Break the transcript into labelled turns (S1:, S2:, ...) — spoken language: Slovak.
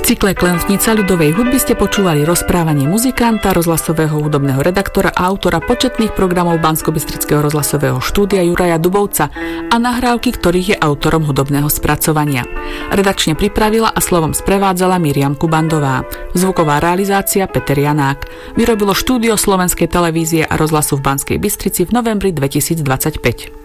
S1: cykle Klenotnica ľudovej hudby ste počúvali rozprávanie muzikanta, rozhlasového hudobného redaktora a autora početných programov Banskobystrického rozhlasového štúdia Juraja Dubovca a nahrávky, ktorých je autorom hudobného spracovania. Redakčne pripravila a slovom sprevádzala Miriam Kubandová. Zvuková realizácia Peter Janák. Vyrobilo štúdio Slovenskej televízie a rozhlasu v Banskej Bystrici v novembri 2025.